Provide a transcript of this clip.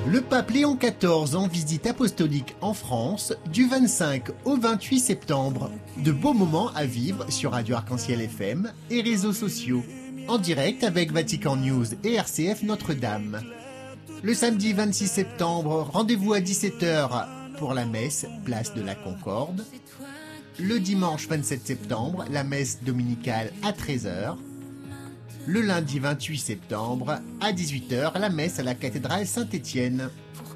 Le pape Léon XIV en visite apostolique en France du 25 au 28 septembre. De beaux moments à vivre sur Radio Arc-en-Ciel FM et réseaux sociaux. En direct avec Vatican News et RCF Notre-Dame. Le samedi 26 septembre, rendez-vous à 17h pour la messe, place de la Concorde. Le dimanche 27 septembre, la messe dominicale à 13h. Le lundi 28 septembre, à 18h, la messe à la cathédrale Saint-Étienne.